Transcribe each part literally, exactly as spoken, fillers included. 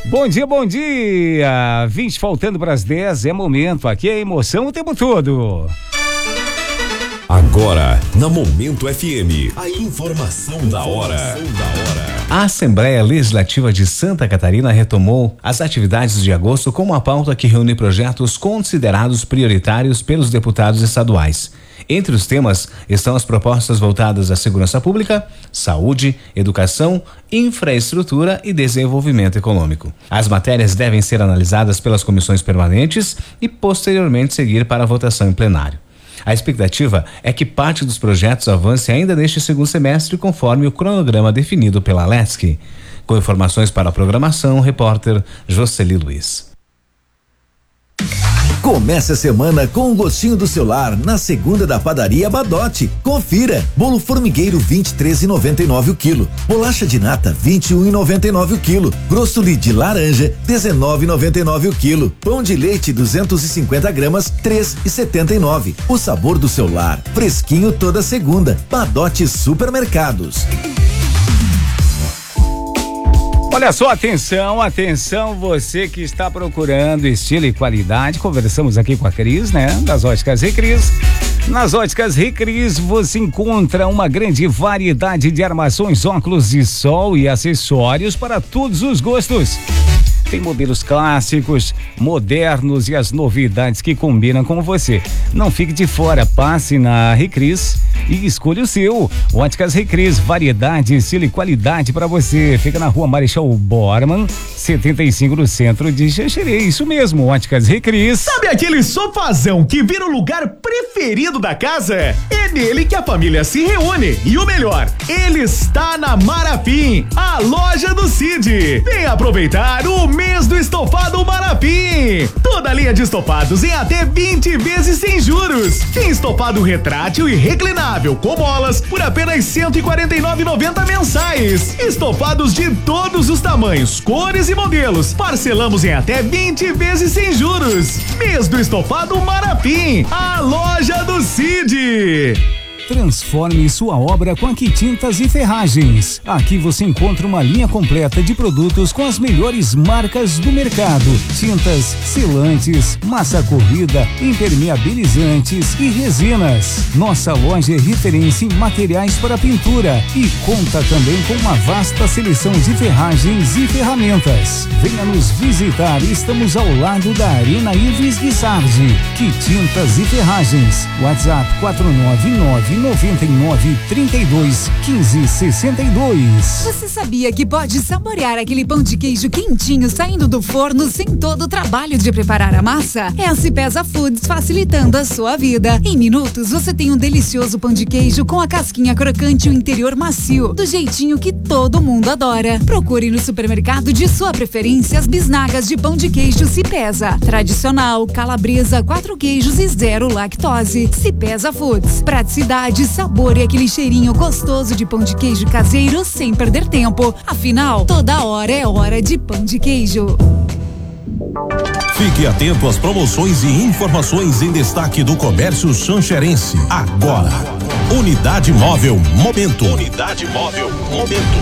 Bom dia, bom dia. vinte faltando para as dez, é momento. Aqui é emoção o tempo todo. Agora, na Momento F M, a informação da hora. A Assembleia Legislativa de Santa Catarina retomou as atividades de agosto com uma pauta que reúne projetos considerados prioritários pelos deputados estaduais. Entre os temas estão as propostas voltadas à segurança pública, saúde, educação, infraestrutura e desenvolvimento econômico. As matérias devem ser analisadas pelas comissões permanentes e posteriormente seguir para a votação em plenário. A expectativa é que parte dos projetos avance ainda neste segundo semestre, conforme o cronograma definido pela Lesc. Com informações para a programação, o repórter Jocely Luiz. Comece a semana com um gostinho do seu lar na segunda da Padaria Badote. Confira: bolo formigueiro vinte e três reais e noventa e nove o quilo, bolacha de nata vinte e um reais e noventa e nove o quilo, grosso de laranja dezenove reais e noventa e nove o quilo, pão de leite duzentos e cinquenta gramas três reais e setenta e nove. O sabor do seu lar, fresquinho toda segunda. Badote Supermercados. Olha só, atenção, atenção, você que está procurando estilo e qualidade. Conversamos aqui com a Cris, né? Das Óticas Recris. Nas Óticas Recris você encontra uma grande variedade de armações, óculos de sol e acessórios para todos os gostos. Tem modelos clássicos, modernos e as novidades que combinam com você. Não fique de fora, passe na Recris e escolha o seu. Óticas Recris, variedade, estilo e qualidade para você. Fica na Rua Marechal Bormann, setenta e cinco, no centro de Xanxerê. Isso mesmo, Óticas Recris. Sabe aquele sofazão que vira o lugar preferido da casa? É nele que a família se reúne. E o melhor, ele está na Marafim, a loja do Cid. Vem aproveitar o mês do estofado Marafim. Toda a linha de estofados em até vinte vezes sem juros. Tem estofado retrátil e reclinável com molas por apenas cento e quarenta e nove reais e noventa centavos mensais. Estofados de todos os tamanhos, cores e modelos. Parcelamos em até vinte vezes sem juros. Mês do estofado Marafim, a loja do Cid. Transforme sua obra com a Quitintas e Ferragens. Aqui você encontra uma linha completa de produtos com as melhores marcas do mercado. Tintas, selantes, massa corrida, impermeabilizantes e resinas. Nossa loja é referência em materiais para pintura e conta também com uma vasta seleção de ferragens e ferramentas. Venha nos visitar, estamos ao lado da Arena Ives Guissardi. Quitintas e Ferragens. WhatsApp quatro nove nove noventa e nove, trinta e dois, quinze, sessenta e dois. Você sabia que pode saborear aquele pão de queijo quentinho saindo do forno sem todo o trabalho de preparar a massa? É a Cipesa Foods facilitando a sua vida. Em minutos você tem um delicioso pão de queijo com a casquinha crocante e o interior macio, do jeitinho que todo mundo adora. Procure no supermercado de sua preferência as bisnagas de pão de queijo Cipesa. Tradicional, calabresa, quatro queijos e zero lactose. Cipesa Foods. Praticidade, sabor e aquele cheirinho gostoso de pão de queijo caseiro sem perder tempo. Afinal, toda hora é hora de pão de queijo. Fique atento às promoções e informações em destaque do comércio xanxerense. Agora, Unidade Móvel Momento. Unidade Móvel Momento.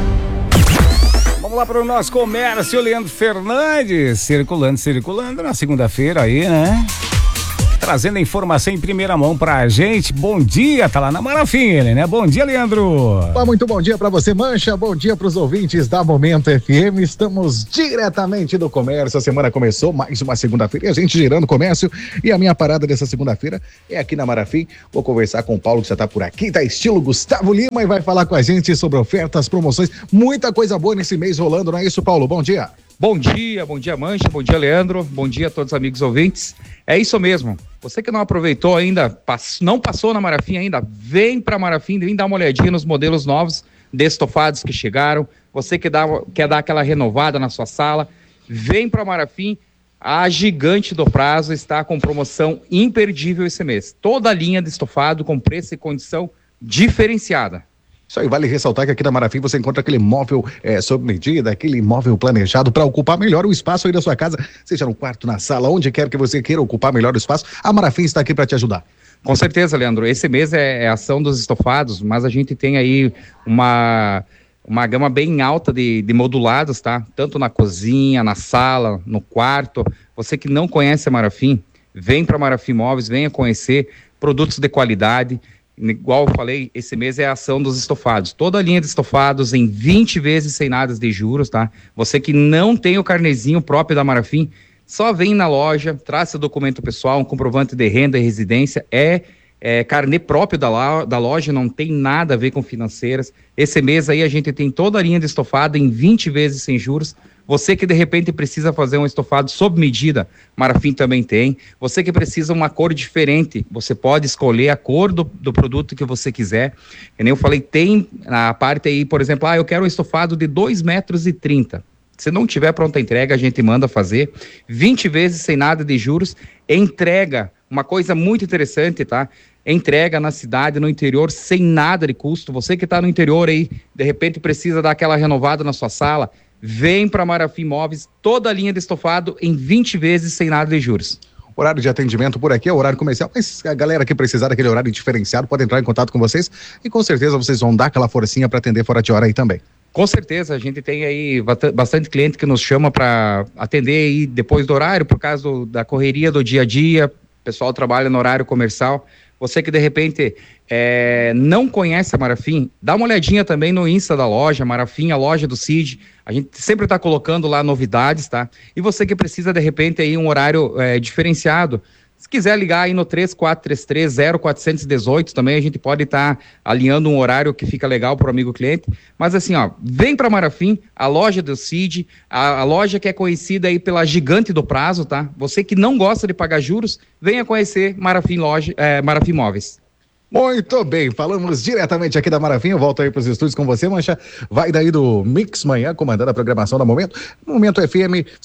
Vamos lá para o nosso comércio, Leandro Fernandes, circulando, circulando na segunda-feira aí, né? Trazendo a informação em primeira mão pra gente. Bom dia, tá lá na Marafim ele, né? Bom dia, Leandro. Olá, muito bom dia pra você, Mancha. Bom dia pros ouvintes da Momento F M. Estamos diretamente do comércio. A semana começou, mais uma segunda-feira, e a gente girando o comércio. E a minha parada dessa segunda-feira é aqui na Marafim. Vou conversar com o Paulo, que já tá por aqui, tá estilo Gustavo Lima, e vai falar com a gente sobre ofertas, promoções, muita coisa boa nesse mês rolando, não é isso, Paulo? Bom dia. Bom dia, bom dia, Mancha, bom dia, Leandro, bom dia a todos os amigos ouvintes. É isso mesmo, você que não aproveitou ainda, não passou na Marafim ainda, vem pra Marafim, vem dar uma olhadinha nos modelos novos de estofados que chegaram. Você que dá, quer dar aquela renovada na sua sala, vem pra Marafim. A Gigante do Prazo está com promoção imperdível esse mês. Toda a linha de estofado com preço e condição diferenciada. Isso aí, vale ressaltar que aqui na Marafim você encontra aquele móvel é, sob medida, aquele móvel planejado para ocupar melhor o espaço aí da sua casa, seja no quarto, na sala, onde quer que você queira ocupar melhor o espaço, a Marafim está aqui para te ajudar. Com certeza, Leandro. Esse mês é, é ação dos estofados, mas a gente tem aí uma uma gama bem alta de, de modulados, tá? Tanto na cozinha, na sala, no quarto. Você que não conhece a Marafim, vem para Marafim Móveis, venha conhecer produtos de qualidade. Igual eu falei, esse mês é a ação dos estofados. Toda a linha de estofados em vinte vezes sem nada de juros, tá? Você que não tem o carnezinho próprio da Marafim, só vem na loja, traz seu documento pessoal, um comprovante de renda e residência, é... É, carnê próprio da, la, da loja, não tem nada a ver com financeiras. Esse mês aí a gente tem toda a linha de estofado em vinte vezes sem juros. Você que de repente precisa fazer um estofado sob medida, Marafim também tem. Você que precisa uma cor diferente, você pode escolher a cor do, do produto que você quiser. Como eu falei, tem a parte aí, por exemplo, ah, eu quero um estofado de dois metros e trinta. Se não tiver pronta entrega, a gente manda fazer. vinte vezes sem nada de juros. Entrega, uma coisa muito interessante, tá? Entrega na cidade, no interior, sem nada de custo. Você que está no interior aí, de repente precisa dar aquela renovada na sua sala, vem para Marafim Móveis, toda a linha de estofado em vinte vezes sem nada de juros. Horário de atendimento por aqui é horário comercial, mas a galera que precisar daquele horário diferenciado pode entrar em contato com vocês e com certeza vocês vão dar aquela forcinha para atender fora de hora aí também. Com certeza, a gente tem aí bastante cliente que nos chama para atender aí depois do horário, por causa do, da correria do dia a dia, o pessoal trabalha no horário comercial. Você que de repente é, não conhece a Marafim, dá uma olhadinha também no Insta da loja, Marafim, a loja do Cid. A gente sempre está colocando lá novidades, tá? E você que precisa de repente aí um horário é, diferenciado, se quiser ligar aí no três quatro três três, zero quatro um oito também, a gente pode estar tá alinhando um horário que fica legal para o amigo cliente. Mas assim, ó, vem para Marafim, a loja do Cid, a, a loja que é conhecida aí pela gigante do prazo, tá? Você que não gosta de pagar juros, venha conhecer Marafim, loja, é, Marafim Móveis. Muito bem, falamos diretamente aqui da Marafim, eu volto aí para os estúdios com você, Mancha, vai daí do Mix Manhã, comandando a programação da Momento, Momento F M